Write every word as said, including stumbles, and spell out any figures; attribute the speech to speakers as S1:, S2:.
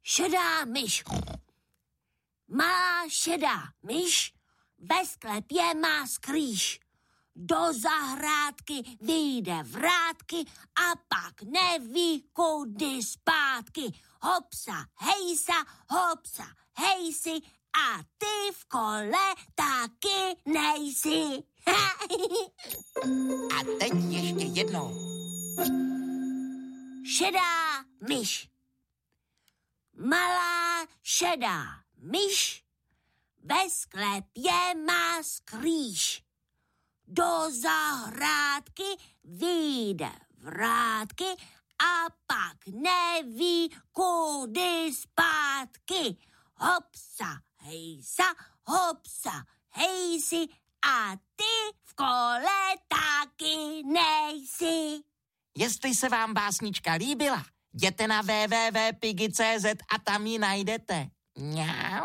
S1: šedá myš. Malá šedá myš ve sklepě má skrýš. Do zahrádky vyjde vrátky a pak neví, kudy zpátky. Hopsa, hejsa, hopsa, hejsi a ty v kole taky nejsi.
S2: A teď ještě jednou.
S1: Šedá myš. Malá šedá myš ve sklepě má skrýš. Do zahrádky vyjde vrátky a pak neví, kudy zpátky. Hopsa, hejsa, hopsa, hejsi a ty v kole taky nejsi.
S2: Jestli se vám básnička líbila, jděte na w w w tečka piggy tečka c z a tam ji najdete. Mňau.